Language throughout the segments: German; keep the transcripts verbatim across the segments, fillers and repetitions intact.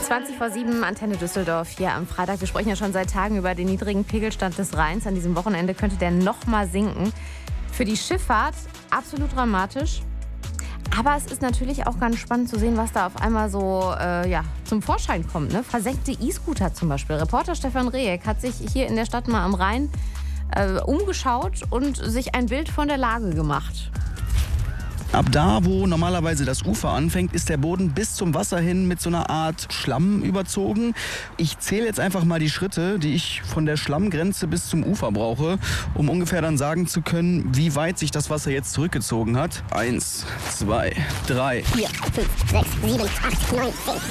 zwanzig vor sieben, Antenne Düsseldorf hier am Freitag. Wir sprechen ja schon seit Tagen über den niedrigen Pegelstand des Rheins. An diesem Wochenende könnte der noch mal sinken. Für die Schifffahrt absolut dramatisch. Aber es ist natürlich auch ganz spannend zu sehen, was da auf einmal so äh, ja, zum Vorschein kommt. Ne? Versenkte E-Scooter zum Beispiel. Reporter Stefan Rehek hat sich hier in der Stadt mal am Rhein äh, umgeschaut und sich ein Bild von der Lage gemacht. Ab da, wo normalerweise das Ufer anfängt, ist der Boden bis zum Wasser hin mit so einer Art Schlamm überzogen. Ich zähle jetzt einfach mal die Schritte, die ich von der Schlammgrenze bis zum Ufer brauche, um ungefähr dann sagen zu können, wie weit sich das Wasser jetzt zurückgezogen hat. Eins, zwei, drei, vier, fünf, sechs, sieben, acht, neun,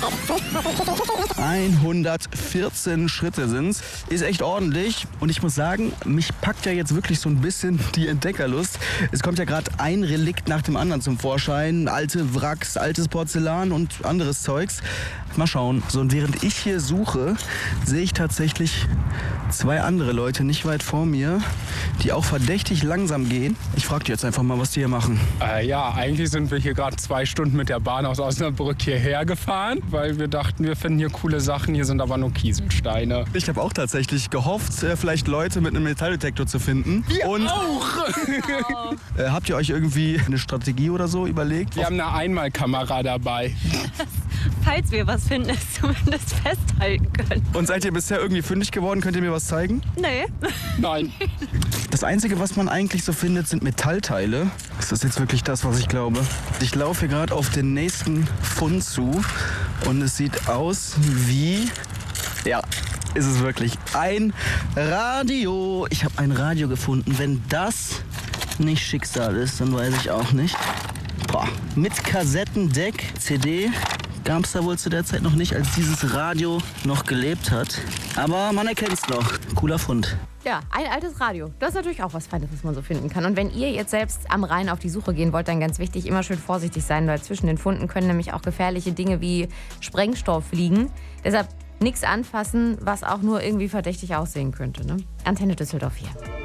zehn, hundertvierzehn Schritte sind's. Ist echt ordentlich. Und ich muss sagen, mich packt ja jetzt wirklich so ein bisschen die Entdeckerlust. Es kommt ja gerade ein Relikt nach dem anderen zum Vorschein. Alte Wracks, altes Porzellan und anderes Zeugs. Mal schauen. So, und während ich hier suche, sehe ich tatsächlich zwei andere Leute nicht weit vor mir, die auch verdächtig langsam gehen. Ich frage die jetzt einfach mal, was die hier machen. Äh, ja, eigentlich sind wir hier gerade zwei Stunden mit der Bahn aus Osnabrück hierher gefahren, weil wir dachten, wir finden hier coole Sachen. Hier sind aber nur Kieselsteine. Ich habe auch tatsächlich gehofft, äh, vielleicht Leute mit einem Metalldetektor zu finden. Wir und auch! äh, habt ihr euch irgendwie eine Strategie oder so überlegt? Wir haben eine Einmalkamera dabei. Falls wir was finden, es zumindest festhalten können. Und seid ihr bisher irgendwie fündig geworden? Könnt ihr mir was zeigen? Nee. Nein. Das Einzige, was man eigentlich so findet, sind Metallteile. Ist das jetzt wirklich das, was ich glaube? Ich laufe hier gerade auf den nächsten Fund zu und es sieht aus wie... Ja, ist es wirklich. Ein Radio. Ich habe ein Radio gefunden. Wenn das nicht Schicksal ist, dann weiß ich auch nicht. Boah. Mit Kassettendeck, C D. Gab es da wohl zu der Zeit noch nicht, als dieses Radio noch gelebt hat. Aber man erkennt es noch. Cooler Fund. Ja, ein altes Radio. Das ist natürlich auch was Feines, was man so finden kann. Und wenn ihr jetzt selbst am Rhein auf die Suche gehen wollt, dann ganz wichtig, immer schön vorsichtig sein, weil zwischen den Funden können nämlich auch gefährliche Dinge wie Sprengstoff liegen. Deshalb nichts anfassen, was auch nur irgendwie verdächtig aussehen könnte. Ne? Antenne Düsseldorf hier.